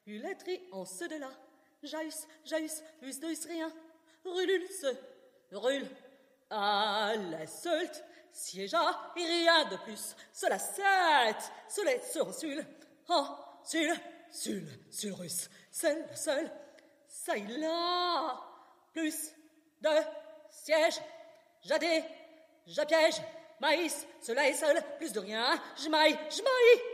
Uletri en ce de là. Jaïs, us de rien. Rululce, rule. À la seult, siégea et rien de plus. Cela sept, soleil sur sul. Oh, sul russe. Seul, ça y là. Plus de siège. Jadé, j'apiège. Maïs, cela est seul, plus de rien. J'maille.